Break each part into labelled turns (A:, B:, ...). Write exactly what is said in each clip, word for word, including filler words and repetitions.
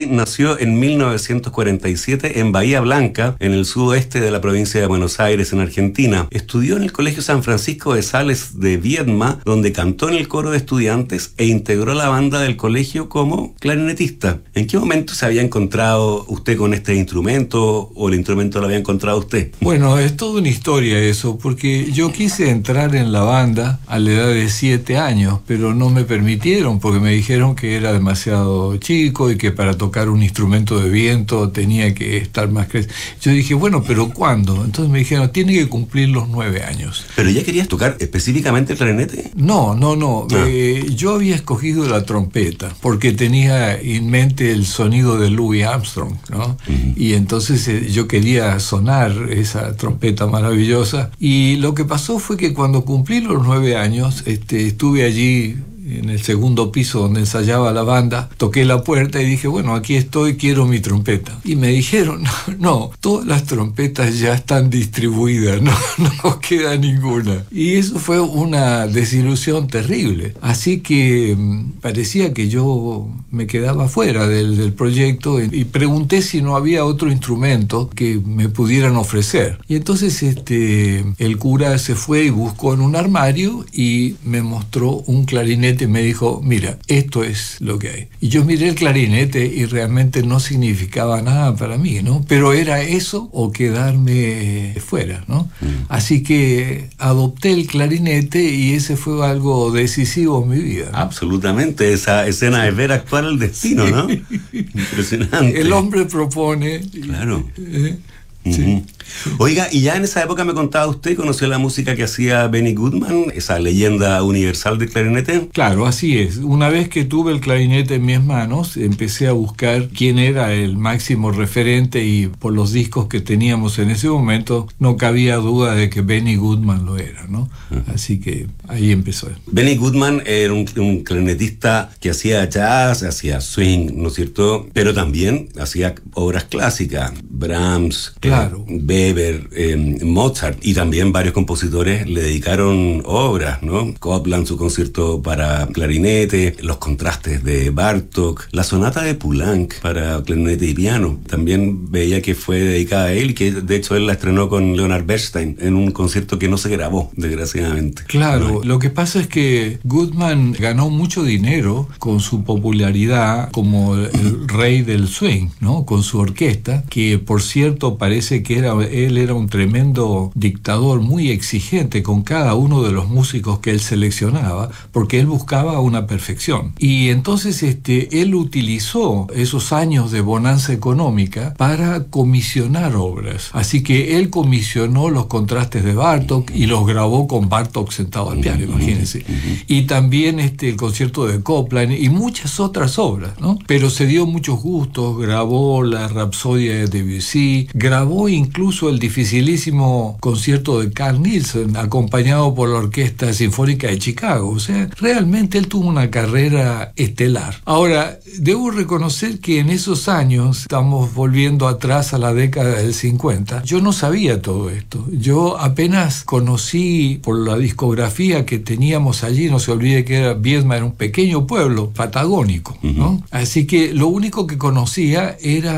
A: nació en mil novecientos cuarenta y siete en Bahía Blanca, en el sudoeste de la provincia de Buenos Aires, en Argentina. Estudió en el Colegio San Francisco de Sales de Viedma, donde cantó en el coro de estudiantes e integró la banda del colegio como clarinetista. ¿En qué momento se había encontrado usted con este instrumento o el instrumento lo había encontrado usted?
B: Bueno, es toda una historia eso, porque yo quise entrar en la banda a la edad de siete años, pero no me permitieron porque me dijeron que era demasiado chico y que para tocar un instrumento de viento tenía que estar más crecido. Yo dije, bueno, ¿pero cuándo? Entonces me dijeron, tiene que cumplir los nueve años.
A: ¿Pero ya querías tocar específicamente el clarinete?
B: No, no, no.
A: Ah.
B: Eh, yo había escogido la trompeta porque tenía en mente el sonido de Louis Armstrong, ¿no? Uh-huh. Y entonces eh, yo quería sonar esa trompeta maravillosa. Y lo que pasó fue que cuando cumplí los nueve años, este, estuve allí en el segundo piso donde ensayaba la banda, toqué la puerta y dije, bueno, aquí estoy, quiero mi trompeta. Y me dijeron, no, no, todas las trompetas ya están distribuidas, no, no queda ninguna. Y eso fue una desilusión terrible. Así que mmm, parecía que yo me quedaba fuera del, del proyecto y, y pregunté si no había otro instrumento que me pudieran ofrecer. Y entonces este, el cura se fue y buscó en un armario y me mostró un clarinete. Me dijo, mira, esto es lo que hay. Y yo miré el clarinete y realmente no significaba nada para mí, ¿no? Pero era eso o quedarme fuera, ¿no? Mm. Así que adopté el clarinete y ese fue algo decisivo en mi vida, ¿no?
A: Absolutamente, esa escena de ver actuar el destino, sí. ¿no? Impresionante.
B: El hombre propone.
A: Claro.
B: ¿Eh?
A: Sí. Uh-huh. Oiga, y ya en esa época me contaba usted, ¿conoció la música que hacía Benny Goodman, esa leyenda universal del clarinete?
B: Claro, así es. Una vez que tuve el clarinete en mis manos, empecé a buscar quién era el máximo referente y por los discos que teníamos en ese momento, no cabía duda de que Benny Goodman lo era, ¿no? Uh-huh. Así que ahí empezó.
A: Benny Goodman era un, un clarinetista que hacía jazz, hacía swing, ¿no es cierto? Pero también hacía obras clásicas, Brahms,
B: claro.
A: eh, Weber, eh, Mozart, y también varios compositores le dedicaron obras, ¿no? Copland, su concierto para clarinete, los contrastes de Bartók, la sonata de Poulenc para clarinete y piano. También veía que fue dedicada a él y que de hecho él la estrenó con Leonard Bernstein en un concierto que no se grabó, desgraciadamente.
B: Claro,
A: ¿no?
B: Lo que pasa es que Goodman ganó mucho dinero con su popularidad como el rey del swing, ¿no? Con su orquesta, que por cierto parece que era él era un tremendo dictador, muy exigente con cada uno de los músicos que él seleccionaba, porque él buscaba una perfección. Y entonces este, él utilizó esos años de bonanza económica para comisionar obras. Así que él comisionó los contrastes de Bartók y los grabó con Bartók sentado al piano, imagínense. Y también este, el concierto de Copland y muchas otras obras, ¿no? Pero se dio muchos gustos, grabó la Rapsodia de Debussy, grabó incluso el dificilísimo concierto de Carl Nielsen, acompañado por la Orquesta Sinfónica de Chicago. O sea, realmente él tuvo una carrera estelar. Ahora, debo reconocer que en esos años, estamos volviendo atrás a la década del cincuenta, yo no sabía todo esto. Yo apenas conocí por la discografía que teníamos allí, no se olvide que era Viedma, era un pequeño pueblo patagónico, ¿no? Uh-huh. Así que lo único que conocía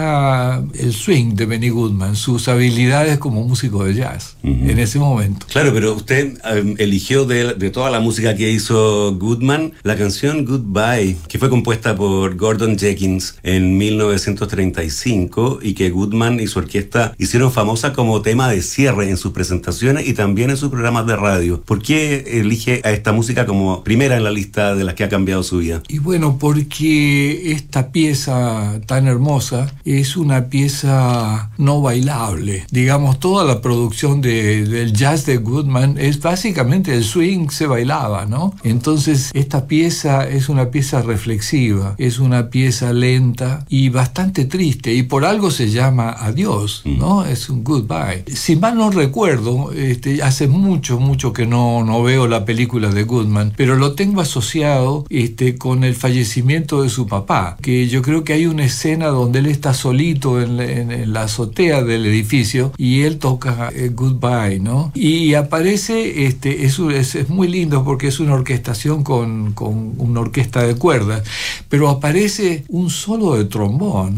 B: era el swing de Benny Goodman, sus habilidades como músico de jazz, uh-huh, en ese momento.
A: Claro, pero usted eh, eligió de, de toda la música que hizo Goodman la canción Goodbye, que fue compuesta por Gordon Jenkins en mil novecientos treinta y cinco y que Goodman y su orquesta hicieron famosa como tema de cierre en sus presentaciones y también en sus programas de radio. ¿Por qué elige a esta música como primera en la lista de las que ha cambiado su vida?
B: Y bueno, porque esta pieza tan hermosa es una pieza no bailable. Digamos, toda la producción de, del jazz de Goodman es básicamente el swing se bailaba, ¿no? Entonces, esta pieza es una pieza reflexiva, es una pieza lenta y bastante triste, y por algo se llama Adiós, ¿no? Es un goodbye. Si mal no recuerdo, este, hace mucho, mucho que no, no veo la película de Goodman, pero lo tengo asociado este, con el fallecimiento de su papá, que yo creo que hay una escena donde él está solito en, en, en la azotea del edificio y él toca eh, Goodbye, ¿no? Y aparece, este, es, es, es muy lindo porque es una orquestación con, con una orquesta de cuerdas, pero aparece un solo de trombón